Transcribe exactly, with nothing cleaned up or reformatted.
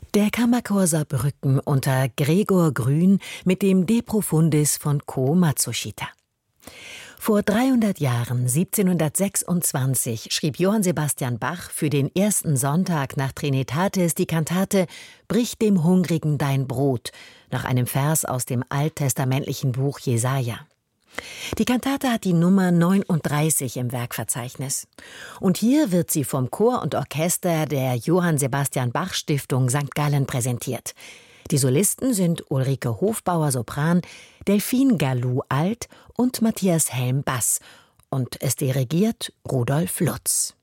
Der Kammerchor Saarbrücken unter Gregor Grün mit dem De profundis von Ko Matsushita. Vor dreihundert Jahren, siebzehnhundertsechsundzwanzig, schrieb Johann Sebastian Bach für den ersten Sonntag nach Trinitatis die Kantate »Brich dem Hungrigen dein Brot« nach einem Vers aus dem alttestamentlichen Buch Jesaja. Die Kantate hat die Nummer neununddreißig im Werkverzeichnis. Und hier wird sie vom Chor und Orchester der Johann Sebastian Bach Stiftung Sankt Gallen präsentiert. Die Solisten sind Ulrike Hofbauer Sopran, Delphine Gallou Alt und Matthias Helm Bass. Und es dirigiert Rudolf Lutz.